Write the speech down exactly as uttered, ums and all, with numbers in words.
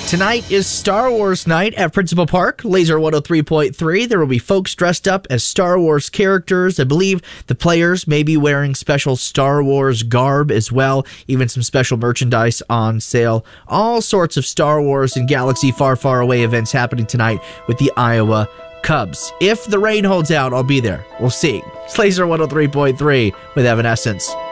Tonight is Star Wars night at Principal Park, Laser one oh three point three. There will be folks dressed up as Star Wars characters. I believe the players may be wearing special Star Wars garb as well, even some special merchandise on sale. All sorts of Star Wars and Galaxy Far, Far Away events happening tonight with the Iowa Cubs. If the rain holds out, I'll be there. We'll see. It's Laser one oh three point three with Evanescence.